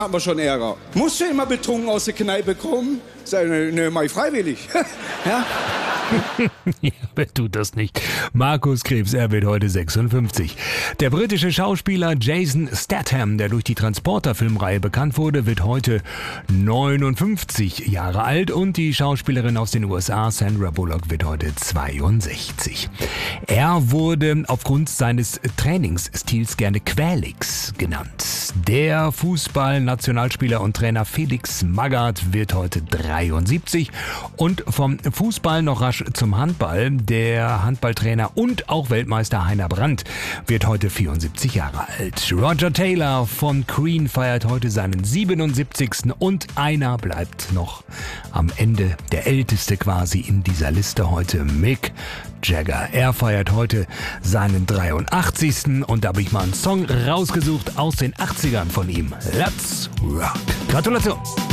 haben wir schon Ärger. Musst du immer betrunken aus der Kneipe kommen? Sag, ne, mach ich freiwillig. Ja? Ja, wer tut das nicht? Markus Krebs, er wird heute 56. Der britische Schauspieler Jason Statham, der durch die Transporter-Filmreihe bekannt wurde, wird heute 59 Jahre alt und die Schauspielerin aus den USA, Sandra Bullock, wird heute 62. Er wurde aufgrund seines Trainingsstils gerne Quälix genannt. Der Fußballnationalspieler und Trainer Felix Magath wird heute 73 und vom Fußball noch rasch zum Handball. Der Handballtrainer und auch Weltmeister Heiner Brandt wird heute 74 Jahre alt. Roger Taylor von Queen feiert heute seinen 77. und einer bleibt noch am Ende, der älteste quasi in dieser Liste heute, Mick Jagger. Er feiert heute seinen 83. und da habe ich mal einen Song rausgesucht aus den 80ern von ihm. Let's Rock. Gratulation!